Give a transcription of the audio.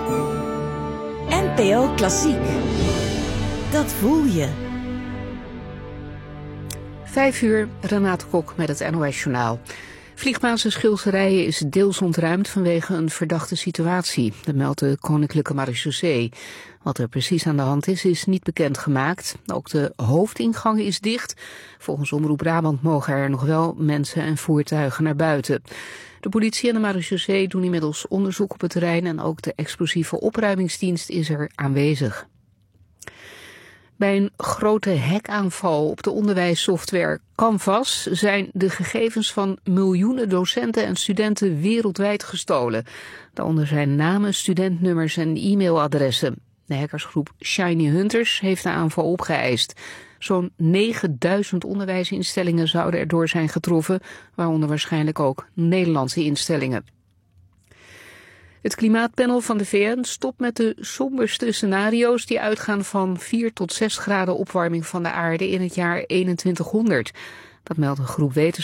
NPO Klassiek. Dat voel je. 5:00, Renate Kok met het NOS-journaal. Vliegbasis Schilserijen is deels ontruimd vanwege een verdachte situatie. Dat meldt de Koninklijke Marechaussee. Wat er precies aan de hand is niet bekendgemaakt. Ook de hoofdingang is dicht. Volgens Omroep Brabant mogen er nog wel mensen en voertuigen naar buiten. De politie en de Marechaussee doen inmiddels onderzoek op het terrein en ook de explosieve opruimingsdienst is er aanwezig. Bij een grote hackaanval op de onderwijssoftware Canvas zijn de gegevens van miljoenen docenten en studenten wereldwijd gestolen. Daaronder zijn namen, studentnummers en e-mailadressen. De hackersgroep Shiny Hunters heeft de aanval opgeëist. Zo'n 9000 onderwijsinstellingen zouden erdoor zijn getroffen, waaronder waarschijnlijk ook Nederlandse instellingen. Het klimaatpanel van de VN stopt met de somberste scenario's die uitgaan van 4 tot 6 graden opwarming van de aarde in het jaar 2100. Dat meldt een groep wetenschappers